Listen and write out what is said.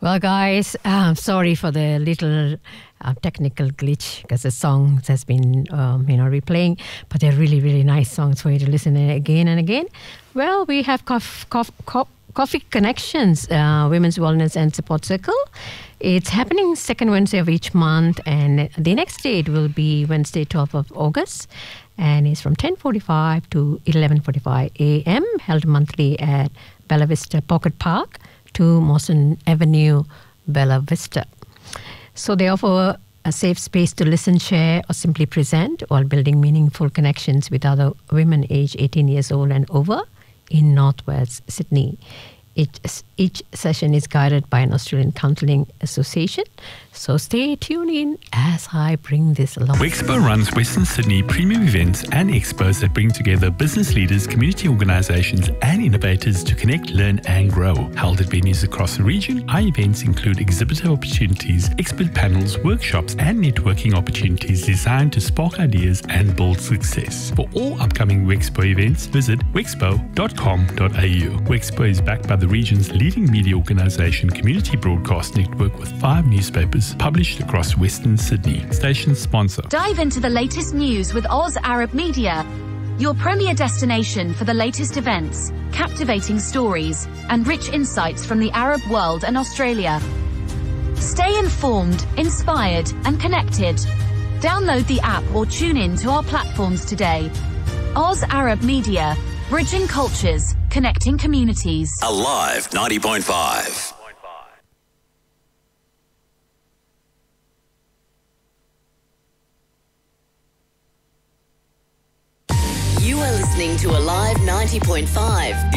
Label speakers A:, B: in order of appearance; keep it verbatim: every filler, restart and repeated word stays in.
A: Well, guys, um, sorry for the little uh, technical glitch because the songs has been, um, you know, replaying, but they're really, really nice songs for you to listen to again and again. Well, we have cof- cof- cof- Coffee Connections, uh, Women's Wellness and Support Circle. It's happening second Wednesday of each month, and the next date will be Wednesday, twelfth of August, and it's from ten forty-five to eleven forty-five a.m., held monthly at Bella Vista Pocket Park, to Mawson Avenue, Bella Vista. So they offer a safe space to listen, share, or simply present while building meaningful connections with other women aged eighteen years old and over in Northwest Sydney. Each, each session is guided by an Australian Counselling Association. So stay tuned in as I bring this along.
B: Wexpo runs Western Sydney premium events and expos that bring together business leaders, community organisations and innovators to connect, learn and grow. Held at venues across the region, our events include exhibitor opportunities, expert panels, workshops and networking opportunities designed to spark ideas and build success. For all upcoming Wexpo events, visit wexpo dot com dot a u. Wexpo is backed by the region's leading media organisation, Community Broadcast Network, with five newspapers published across Western Sydney. Station sponsor.
C: Dive into the latest news with Oz Arab Media, your premier destination for the latest events, captivating stories, and rich insights from the Arab world and Australia. Stay informed, inspired, and connected. Download the app or tune in to our platforms today. Oz Arab Media, bridging cultures, connecting communities.
D: Alive ninety point five.
E: You are listening to Alive ninety point five.